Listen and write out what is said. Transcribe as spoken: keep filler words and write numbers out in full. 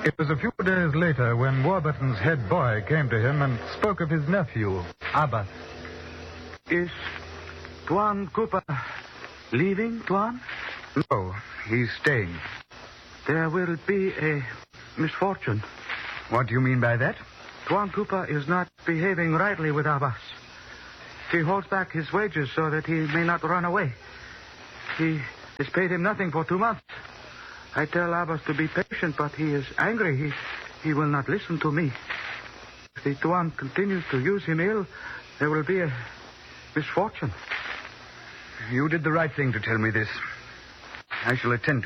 It was a few days later when Warburton's head boy came to him and spoke of his nephew, Abbas. Is Tuan Cooper leaving, Tuan? No, he's staying. There will be a misfortune. What do you mean by that? Tuan Cooper is not behaving rightly with Abbas. He holds back his wages so that he may not run away. He has paid him nothing for two months. I tell Abbas to be patient, but he is angry. He he will not listen to me. If the Tuan continues to use him ill, there will be a misfortune. You did the right thing to tell me this. I shall attend to